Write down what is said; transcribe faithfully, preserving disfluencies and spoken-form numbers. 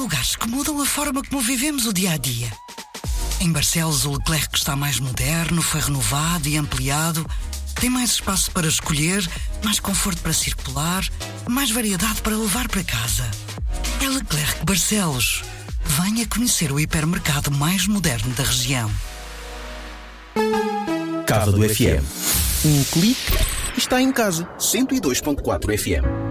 lugares que mudam a forma como vivemos o dia-a-dia. Em Barcelos, o Leclerc está mais moderno, foi renovado e ampliado, tem mais espaço para escolher, mais conforto para circular, mais variedade para levar para casa. É Leclerc Barcelos. Venha conhecer o hipermercado mais moderno da região. Cava do F M. Um clique e está em casa. cento e dois ponto quatro F M.